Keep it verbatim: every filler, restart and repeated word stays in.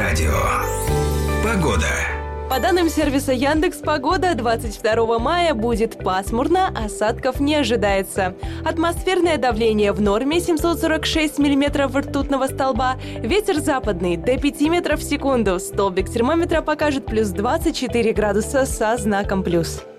радио. Погода. По данным сервиса Яндекс.Погода, двадцать второго мая будет пасмурно, осадков не ожидается. Атмосферное давление в норме семьсот сорок шесть миллиметров ртутного столба, ветер западный до пяти метров в секунду. Столбик термометра покажет плюс двадцать четыре градуса со знаком плюс.